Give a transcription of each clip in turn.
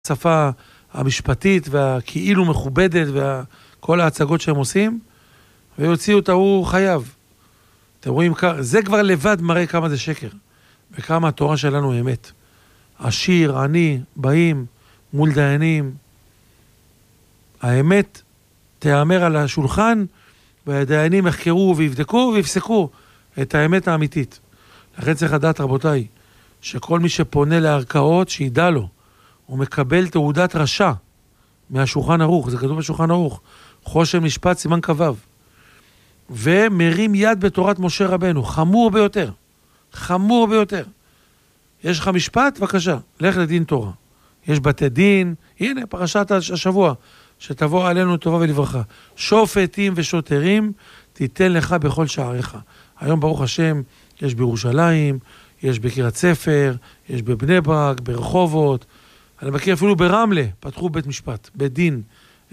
השפה המשפטית והכאילו מכובדת וכל ההצגות שהם עושים, ויוציאו אותה, הוא חייב. אתם רואים, זה כבר לבד מראה כמה זה שקר, וכמה התורה שלנו היא אמת. עשיר, עני, באים, מול דיינים. האמת תיאמר על השולחן, והדיינים יחקרו ויבדקו ויפסקו את האמת האמיתית. לכן צריך לדעת, רבותיי, שכל מי שפונה לערכאות, שידע לו, הוא מקבל תעודת רשע מהשולחן ערוך, זה כתוב בשולחן ערוך, חושן משפט סימן כבב, ומרים יד בתורת משה רבנו, חמור ביותר, חמור ביותר. יש לך משפט? בבקשה, לך לדין תורה. יש בתי דין, הנה פרשת השבוע, שתבוא עלינו טובה ולברכה. שופטים ושוטרים תיתן לך בכל שעריך. היום ברוך השם יש בירושלים, יש בקריית ספר, יש בבני ברק, ברחובות, אני מכיר אפילו ברמלה, פתחו בית משפט, בית דין,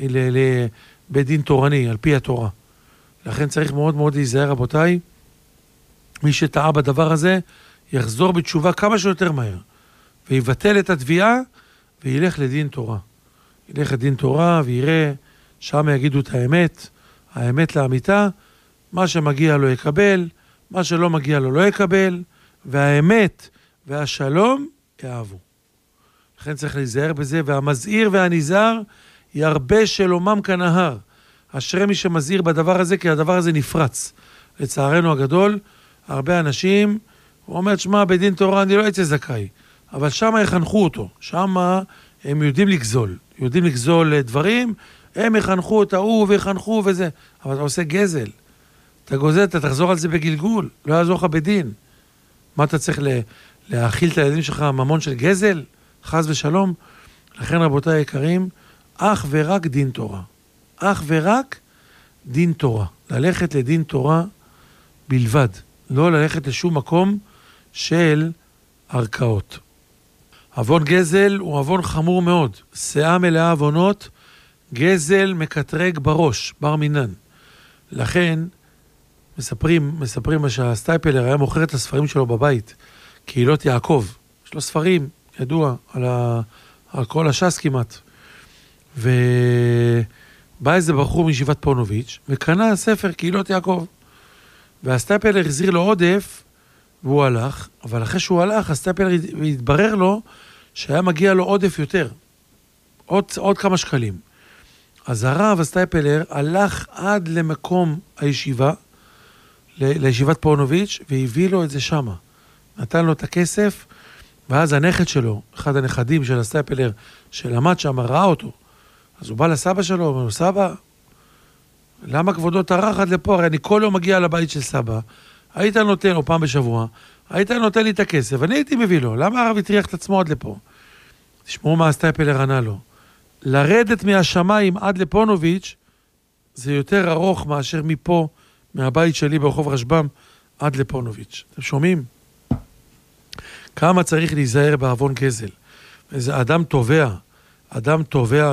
בית דין תורני, על פי התורה. לכן צריך מאוד מאוד להיזהר, רבותיי, מי שטעה בדבר הזה, יחזור בתשובה כמה שיותר מהר, ויבטל את התביעה, וילך לדין תורה. ילך לדין תורה, ויראה, שם יגידו את האמת, האמת לאמיתה, מה שמגיע לו יקבל, מה שלא מגיע לו לא יקבל, והאמת והשלום יאהבו. לכן צריך להיזהר בזה, והמזהיר והנזהר ירבה שלומם כנהר. אשרי מי שמזהיר בדבר הזה, כי הדבר הזה נפרץ. לצערנו הגדול, הרבה אנשים, הוא אומר, שמה, בדין תורה אני לא אצא זכאי, אבל שם יחנכו אותו, שם הם יודעים לגזול דברים, הם יחנכו את ההוא ויחנכו וזה, אבל אתה עושה גזל, אתה גוזל, אתה תחזור על זה בגלגול, לא יעזור לך בדין. מה אתה צריך להאכיל את הילדים שלך ממון של גזל? חס ושלום. לכן רבותיי היקרים, אך ורק דין תורה. אך ורק דין תורה. ללכת לדין תורה בלבד. לא ללכת לשום מקום של ערכאות. עוון גזל הוא עוון חמור מאוד. שאה מלאה עוונות, גזל מקטרג בראש, בר מינן. לכן מספרים שהסטייפלר היה מוכר את הספרים שלו בבית, קהילות יעקב. יש לו ספרים, ידוע, על כל הש"ס כמעט. ובא איזה בחור מישיבת פונוביץ' וקנה ספר קהילות יעקב. והסטייפלר החזיר לו עודף, והוא הלך, אבל אחרי שהוא הלך, הסטייפלר התברר לו שהיה מגיע לו עודף יותר. עוד כמה שקלים. אז הרב הסטייפלר הלך עד למקום הישיבה, לישיבת פונוביץ', והביא לו את זה שמה. נתן לו את הכסף, ואז הנכד שלו, אחד הנכדים של הסטייפלר, שלמד שם, ראה אותו. אז הוא בא לסבא שלו, אומר לו, סבא, למה כבודו טרח עד לפה? הרי אני כל יום מגיע לבית של סבא, היית נותן לו פעם בשבוע, היית נותן לי את הכסף, אני הייתי מביא לו, למה הרב הטריח את עצמו עד לפה? תשמעו מה הסטייפלר ענה לו. לרדת מהשמיים עד לפונוביץ' זה יותר ארוך מאשר מפה, מהבית שלי ברחוב רשב"ם, עד לפונוביץ'. אתם שומעים? כמה צריך להיזהר בעוון גזל. איזה אדם תובע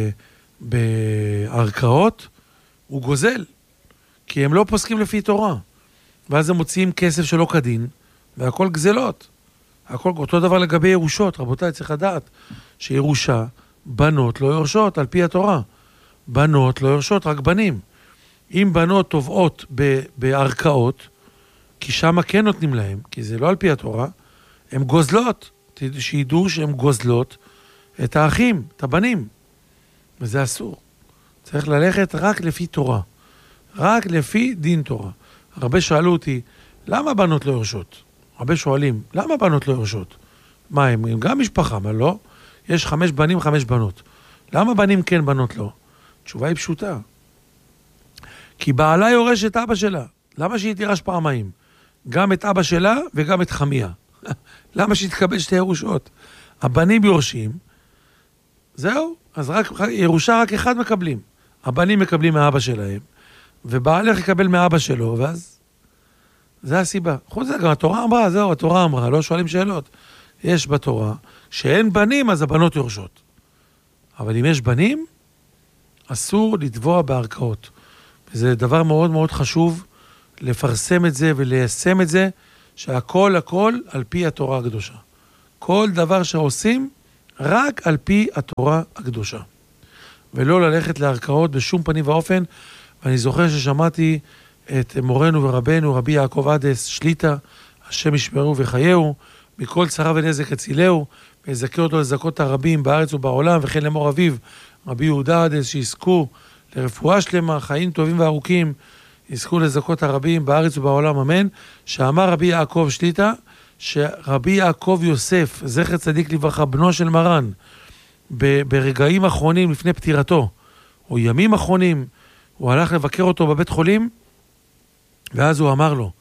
בערכאות, הוא גוזל, כי הם לא פוסקים לפי תורה. ואז הם מוציאים כסף שלא כדין, והכל גזלות. הכל אותו דבר לגבי ירושות. רבותיי, צריך לדעת שירושה, בנות לא יורשות על פי התורה. בנות לא יורשות, רק בנים. אם בנות תובעות בערכאות, כי שמה כן נותנים להם, כי זה לא על פי התורה, הם גוזלות, שידעו שהם גוזלות את האחים, את הבנים. וזה אסור. צריך ללכת רק לפי תורה. רק לפי דין תורה. הרבה שאלו אותי, למה בנות לא יורשות? הרבה שואלים, למה בנות לא יורשות? מה, הם גם משפחה, מה לא? יש 5 בנים, 5 בנות. למה בנים כן, בנות לא? התשובה היא פשוטה. כי בעלה יורש את אבא שלה. למה שהיא תירש פעמיים? גם את אבא שלה וגם את חמיה. למה שהיא תקבל 2 ירושות? הבנים יורשים, זהו, אז ירושה רק אחד מקבלים. הבנים מקבלים מאבא שלהם, ובעלך יקבל מאבא שלו, ואז זה הסיבה. חוץ זה גם התורה אמרה, זהו, התורה אמרה, לא שואלים שאלות. יש בתורה, שאין בנים, אז הבנות יורשות. אבל אם יש בנים, אסור לתבוע בערכאות. וזה דבר מאוד מאוד חשוב לפרסם את זה וליישם את זה, שהכל על פי התורה הקדושה. כל דבר שעושים, רק על פי התורה הקדושה. ולא ללכת לערכאות בשום פנים ואופן. ואני זוכר ששמעתי את מורנו ורבנו, רבי יעקב עדס שליטה, השם ישמרו וחייהו, מכל צרה ונזק הצילהו, ויזכה אותו לזכות הרבים בארץ ובעולם, וכן לאמור אביו, רבי יהודה עדס, שיזכו לרפואה שלמה, חיים טובים וארוכים, יזכו לזכות הרבים בארץ ובעולם, אמן. שאמר רבי יעקב שליטה, שרבי יעקב יוסף, זכר צדיק לברכה, בנו של מרן, ברגעים אחרונים לפני פטירתו, או ימים אחרונים, הוא הלך לבקר אותו בבית חולים, ואז הוא אמר לו,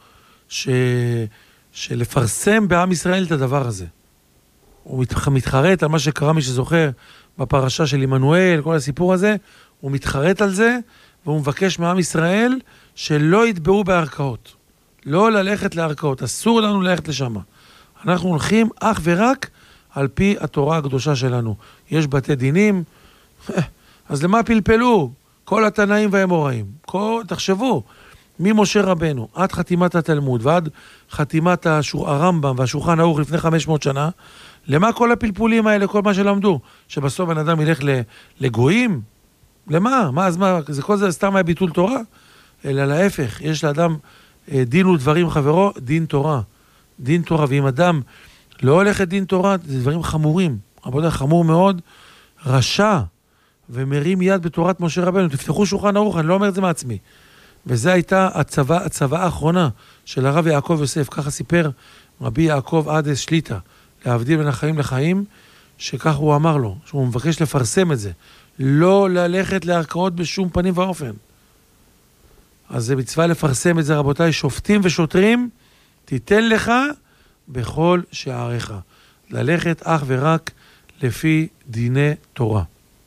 שלפרסם בעם ישראל את הדבר הזה. הוא מתחרט על מה שקרה, מי שזוכר, בפרשה של עמנואל, כל הסיפור הזה, הוא מתחרט על זה, והוא מבקש מעם ישראל שלא יתבעו בערכאות. לא ללכת לערכאות, אסור לנו ללכת לשם. אנחנו הולכים אך ורק על פי התורה הקדושה שלנו. יש בתי דינים, אז למה פלפלו? כל התנאים והאמוראים. תחשבו, ממשה רבנו, עד חתימת התלמוד ועד חתימת הרמב"ם והשולחן ערוך לפני 500 שנה, למה כל הפלפולים האלה, כל מה שלמדו? שבסוף בן אדם ילך לגויים? למה? אז מה? כל זה סתם היה ביטול תורה? אלא להפך, יש לאדם דין ודברים חברו, דין תורה. דין תורה, ואם אדם לא הולך את דין תורה, זה דברים חמורים. רבותיי, חמור מאוד, רשע, ומרים יד בתורת משה רבנו. תפתחו שולחן ערוך, אני לא אומר את זה מעצמי. וזו הייתה הצוואה האחרונה של הרב יעקב יוסף, ככה סיפר רבי יעקב עדס שליטה, להבדיל בין החיים לחיים, שכך הוא אמר לו, שהוא מבקש לפרסם את זה, לא ללכת לערכאות בשום פנים ואופן. אז זה מצווה לפרסם את זה, רבותיי, שופטים ושוטרים, תיתן לך בכל שעריך. ללכת אך ורק לפי דיני תורה.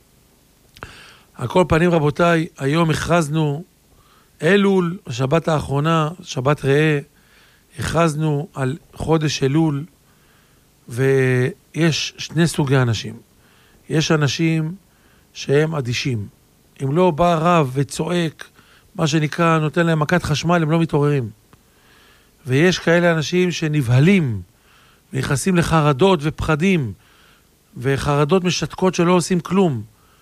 על כל פנים, רבותיי, היום הכרזנו אלול, השבת האחרונה, שבת ראה, הכרזנו על חודש אלול, ויש שני סוגי אנשים. יש אנשים שהם אדישים. אם לא בא רב וצועק, מה שנקרא, נותן להם מכת חשמל, הם לא מתעוררים. ויש כאלה אנשים שנבהלים, ונכנסים לחרדות ופחדים, וחרדות משתקות שלא עושים כלום.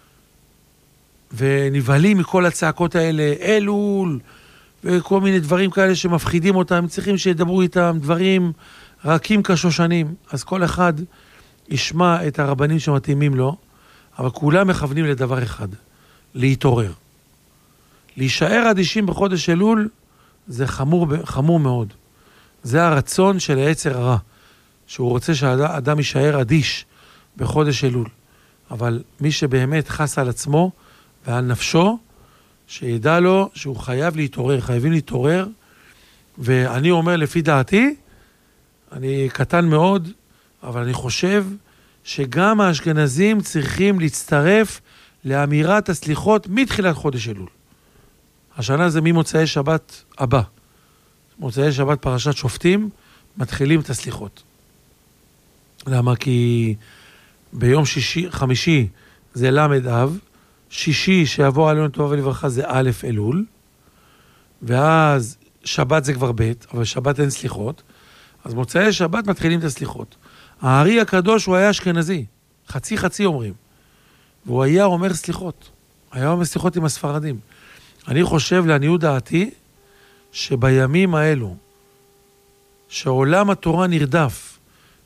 ונבהלים מכל הצעקות האלה, אלול, וכל מיני דברים כאלה שמפחידים אותם, צריכים שידברו איתם, דברים רכים כשושנים. אז כל אחד ישמע את הרבנים שמתאימים לו, אבל כולם מכוונים לדבר אחד, להתעורר. להישאר אדישים בחודש אלול, זה חמור מאוד. זה הרצון של היצר הרע, שהוא רוצה שהאדם יישאר אדיש בחודש אלול. אבל מי שבאמת חס על עצמו ועל נפשו, שידע לו שהוא חייב להתעורר, חייבים להתעורר, ואני אומר לפי דעתי, אני קטן מאוד, אבל אני חושב שגם האשכנזים צריכים להצטרף לאמירת הסליחות מתחילת חודש אלול. השנה זה ממוצאי שבת הבא. מוצאי שבת פרשת שופטים, מתחילים את הסליחות. למה? כי ביום חמישי זה למד אב, שישי שיבוא עלינו טובה ולברכה זה א' אלול, ואז שבת זה כבר ב', אבל שבת אין סליחות, אז מוצאי שבת מתחילים את הסליחות. הארי הקדוש הוא היה אשכנזי, חצי אומרים, והוא היה אומר סליחות, היה אומר סליחות עם הספרדים. אני חושב לעניות דעתי, שבימים האלו, שעולם התורה נרדף,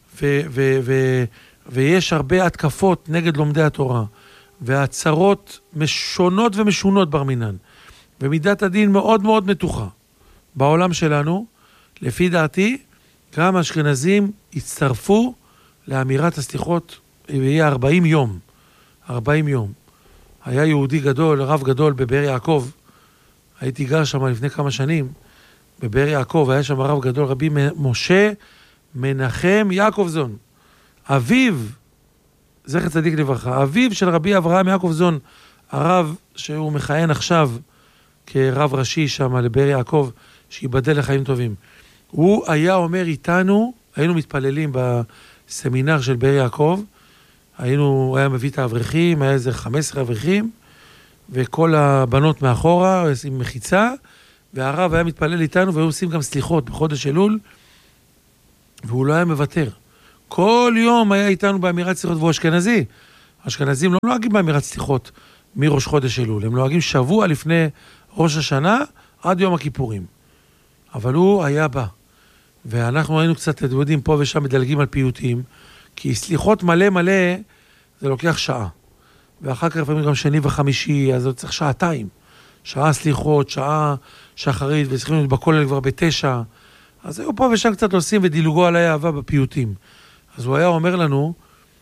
ויש הרבה התקפות נגד לומדי התורה, והצהרות משונות ומשונות ברמינן, ומידת הדין מאוד מאוד מתוחה בעולם שלנו, לפי דעתי, גם האשכנזים הצטרפו לאמירת הסליחות, ויהיה 40 יום. 40 יום. היה יהודי גדול, רב גדול בבאר יעקב, הייתי גר שם לפני כמה שנים, בבאר יעקב, היה שם רב גדול, רבי משה מנחם יעקובזון. אביו, זכר צדיק לברכה, אביו של רבי אברהם יעקובזון, הרב שהוא מכהן עכשיו כרב ראשי שם לבאר יעקב, שיבדל לחיים טובים. הוא היה אומר איתנו, היינו מתפללים בסמינר של באר יעקב, הוא היה מביא את האברכים, היה איזה 15 אברכים, וכל הבנות מאחורה, עם מחיצה, והרב היה מתפלל איתנו, והיו עושים גם סליחות בחודש אלול, והוא לא היה מוותר. כל יום היה איתנו באמירת סליחות, והוא אשכנזי. האשכנזים לא נוהגים באמירת סליחות מראש חודש אלול, הם נוהגים שבוע לפני ראש השנה עד יום הכיפורים. אבל הוא היה בא. ואנחנו היינו קצת יודעים פה ושם מדלגים על פיוטים, כי סליחות מלא מלא זה לוקח שעה. ואחר כך לפעמים גם שני וחמישי, אז זה צריך שעתיים. שעה סליחות, שעה שחרית, וצריכים להיות בכולל כבר ב9. אז היו פה ושם קצת עושים ודילוגו עליי אהבה בפיוטים. אז הוא היה אומר לנו,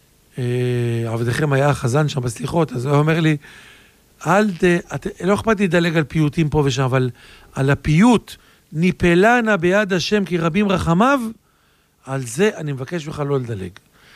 עבדכם היה החזן שם בסליחות, אז הוא אומר לי, לא אכפת לי לדלג על פיוטים פה ושם, אבל על הפיוט, ניפלנה ביד השם כי רבים רחמיו, על זה אני מבקש ממך לא לדלג.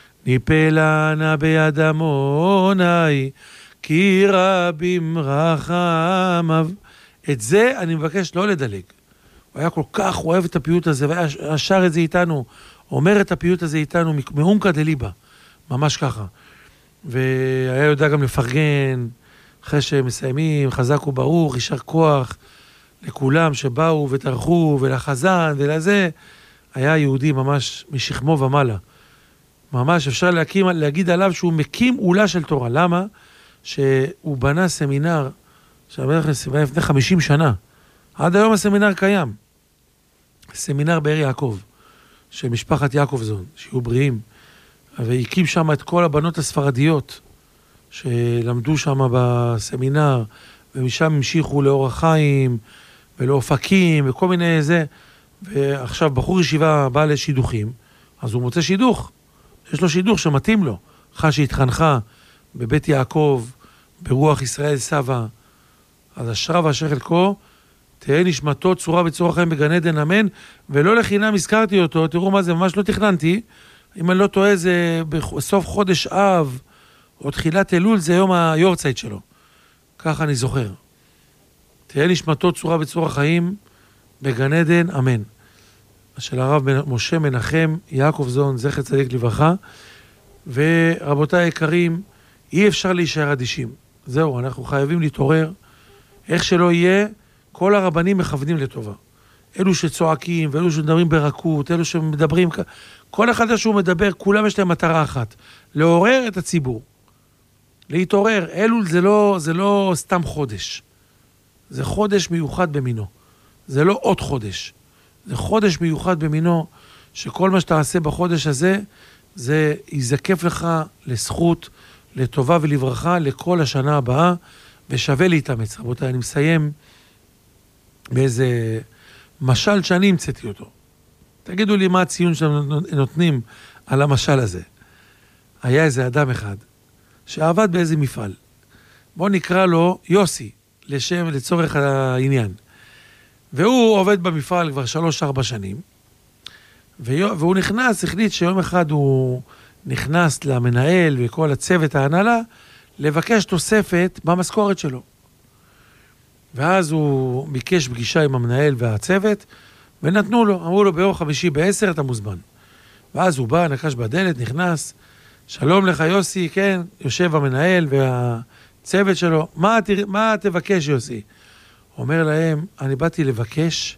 ניפלנה ביד עמוני כי רבים רחמיו. את זה אני מבקש לא לדלג. הוא היה כל כך אוהב את הפיוט הזה, והיה שר את זה איתנו, אומר את הפיוט הזה איתנו, מעומקא דליבא, ממש ככה. והיה יודע גם לפרגן, אחרי שמסיימים, חזק וברוך, יישר כוח לכולם שבאו וטרחו, ולחזן ולזה, היה יהודי ממש משכמו ומעלה. ממש אפשר להגיד עליו שהוא מקים עולה של תורה. למה? שהוא בנה סמינר, לפני 50 שנה. עד היום הסמינר קיים. סמינר באר יעקב, של משפחת יעקובזון, שיהיו בריאים. והקים שם את כל הבנות הספרדיות, שלמדו שם בסמינר, ומשם המשיכו לאורח חיים, ולאופקים, וכל מיני זה. ועכשיו בחור ישיבה בא לשידוכים, אז הוא מוצא שידוך. יש לו שידוך שמתאים לו. אחרי שהתחנכה בבית יעקב, ברוח ישראל סבא, אז אשרה ואשר חלקו, תהיה נשמתו צורה בצורה חיים בגן עדן, אמן, ולא לחינם הזכרתי אותו, תראו מה זה, ממש לא תכננתי, אם אני לא טועה זה בסוף חודש אב, או תחילת אלול, זה יום היורצייט שלו. ככה אני זוכר. תהיה נשמתו צורה בצורה חיים בגן עדן, אמן. של הרב משה מנחם יעקובזון, זכר צדיק לברכה, ורבותיי היקרים, אי אפשר להישאר אדישים. זהו, אנחנו חייבים להתעורר. איך שלא יהיה, כל הרבנים מכוונים לטובה. אלו שצועקים, ואלו שמדברים ברכות, אלו שמדברים, כל אחד שהוא מדבר, כולם יש להם מטרה אחת. לעורר את הציבור. להתעורר. אלול זה לא סתם חודש. זה חודש מיוחד במינו. זה לא עוד חודש. זה חודש מיוחד במינו, שכל מה שאתה עושה בחודש הזה, זה יזקף לך לזכות, לטובה ולברכה, לכל השנה הבאה, ושווה להתאמץ. רבותיי, אני מסיים באיזה משל שאני המצאתי אותו. תגידו לי מה הציון שנותנים על המשל הזה. היה איזה אדם אחד, שעבד באיזה מפעל. בואו נקרא לו יוסי, לצורך העניין. והוא עובד במפעל כבר 3-4 שנים, והוא החליט שיום אחד הוא נכנס למנהל וכל הצוות ההנהלה, לבקש תוספת במשכורת שלו. ואז הוא ביקש פגישה עם המנהל והצוות, ונתנו לו, אמרו לו ביום חמישי ב10 אתה מוזמן. ואז הוא בא, נקש בדלת, נכנס, שלום לך יוסי, כן, יושב המנהל והצוות שלו, מה תבקש יוסי? אומר להם, אני באתי לבקש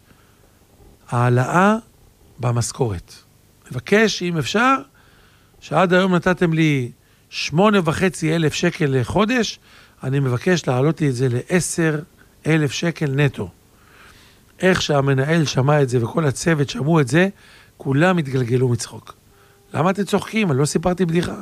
העלאה במשכורת. לבקש, אם אפשר, שעד היום נתתם לי 8,500 שקל לחודש, אני מבקש להעלות לי את זה ל10,000 שקל נטו. איך שהמנהל שמע את זה וכל הצוות שמעו את זה, כולם התגלגלו מצחוק. למה אתם צוחקים? אני לא סיפרתי בדיחה.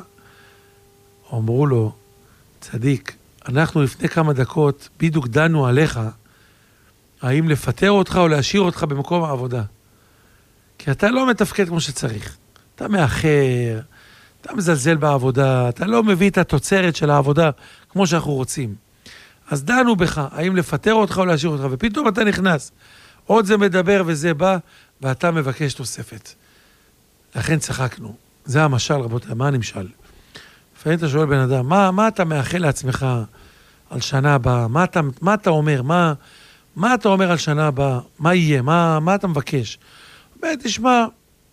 אמרו לו, צדיק, אנחנו לפני כמה דקות בדיוק דנו עליך, האם לפטר אותך או להשאיר אותך במקום העבודה. כי אתה לא מתפקד כמו שצריך. אתה מאחר, אתה מזלזל בעבודה, אתה לא מביא את התוצרת של העבודה כמו שאנחנו רוצים. אז דנו בך, האם לפטר אותך או להשאיר אותך, ופתאום אתה נכנס. עוד זה מדבר וזה בא, ואתה מבקש תוספת. לכן צחקנו. זה המשל, רבותיי, מה הנמשל? לפעמים אתה שואל בן אדם, מה אתה מאחל לעצמך על שנה הבאה? מה אתה אומר? מה אתה אומר על שנה הבאה? מה יהיה? מה אתה מבקש? תשמע,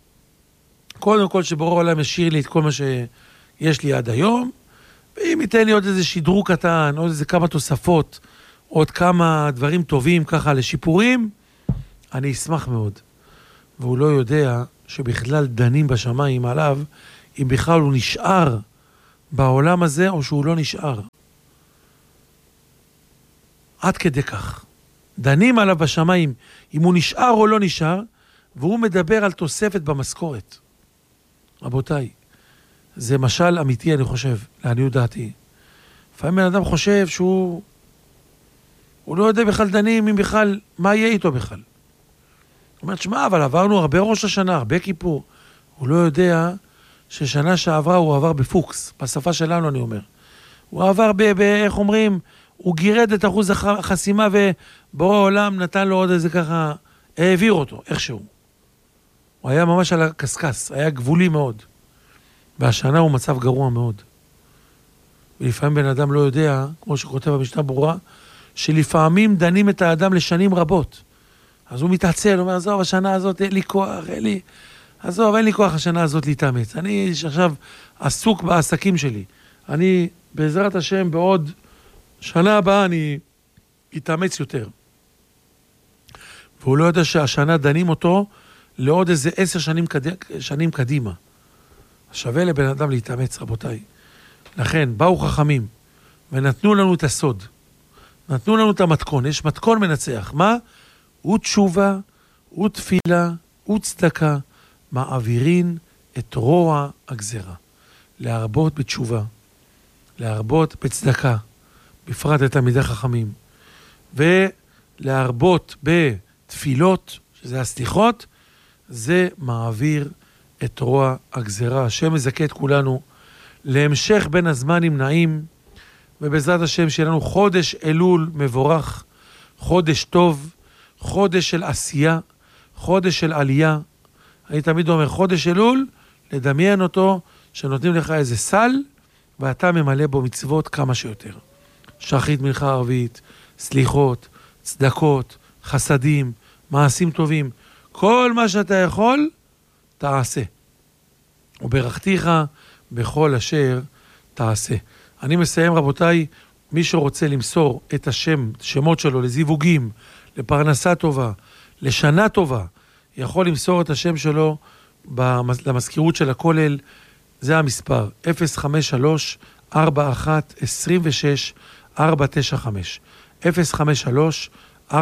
קודם כל שברור עליהם ישאיר לי את כל מה שיש לי עד היום, ואם ייתן לי עוד איזה שדרוג קטן, עוד איזה כמה תוספות, עוד כמה דברים טובים ככה לשיפורים, אני אשמח מאוד. והוא לא יודע שבכלל דנים בשמיים עליו, אם בכלל הוא נשאר בעולם הזה או שהוא לא נשאר. עד כדי כך. דנים עליו בשמיים אם הוא נשאר או לא נשאר, והוא מדבר על תוספת במשכורת. רבותיי, זה משל אמיתי, אני חושב, לעניות דעתי. לפעמים בן אדם חושב שהוא לא יודע בכלל דנים אם בכלל, מה יהיה איתו בכלל. הוא אומר, שמע, אבל עברנו הרבה ראש השנה, הרבה כיפור. הוא לא יודע ששנה שעברה הוא עבר בפוקס, בשפה שלנו אני אומר. הוא עבר איך אומרים, הוא גירד את אחוז החסימה ובורא העולם נתן לו עוד איזה ככה, העביר אותו, איכשהו. הוא היה ממש על הקסקס, היה גבולי מאוד. והשנה הוא מצב גרוע מאוד. ולפעמים בן אדם לא יודע, כמו שכותב במשנה ברורה, שלפעמים דנים את האדם לשנים רבות. אז הוא מתעצל, הוא אומר, עזוב, השנה הזאת אין לי כוח, אין לי כוח השנה הזאת להתאמץ. אני עכשיו עסוק בעסקים שלי. אני, בעזרת השם, בעוד שנה הבאה אני אתאמץ יותר. והוא לא יודע שהשנה דנים אותו לעוד איזה 10 שנים קדימה. שווה לבן אדם להתאמץ, רבותיי. לכן, באו חכמים ונתנו לנו את הסוד. נתנו לנו את המתכון. יש מתכון מנצח. מה? הוא תשובה, הוא תפילה, הוא צדקה. מעבירין את רוע הגזרה. להרבות בתשובה. להרבות בצדקה. בפרט את תלמידי חכמים. ולהרבות בתפילות, שזה הסליחות, זה מעביר את רוע הגזרה. השם מזכה את כולנו להמשך בין הזמנים נעים, ובעזרת השם שיהיה לנו חודש אלול מבורך, חודש טוב, חודש של עשייה, חודש של עלייה. אני תמיד אומר, חודש אלול, לדמיין אותו, שנותנים לך איזה סל, ואתה ממלא בו מצוות כמה שיותר. שחרית מנחה ערבית, סליחות, צדקות, חסדים, מעשים טובים. כל מה שאתה יכול, תעשה. וברכתיך בכל אשר תעשה. אני מסיים, רבותיי, מי שרוצה למסור את שמות שלו לזיווגים, לפרנסה טובה, לשנה טובה, יכול למסור את השם שלו למזכירות של הכולל. זה המספר 053-41-26-495 053-41-26-495.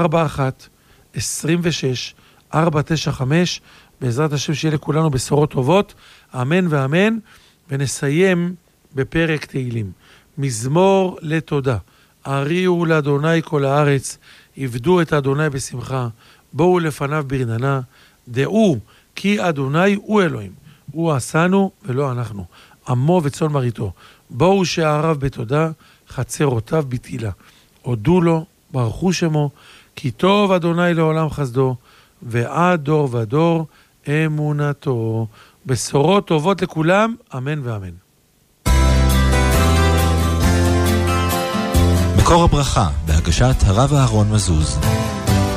בעזרת השם שיהיה לכולנו בשורות טובות, אמן ואמן. ונסיים בפרק תהילים. מזמור לתודה. הריעו לאדוני כל הארץ, עבדו את אדוני בשמחה, בואו לפניו ברננה, דעו כי אדוני הוא אלוהים, הוא עשנו ולא אנחנו, עמו וצאן מרעיתו. בואו שעריו בתודה, חצרותיו בתהילה. הודו לו, ברכו שמו, כי טוב אדוני לעולם חסדו, ועד דור ודור אמונתו. בשורות טובות לכולם, אמן ואמן. מקור הברכה, בהגשת הרב אהרון מזוז.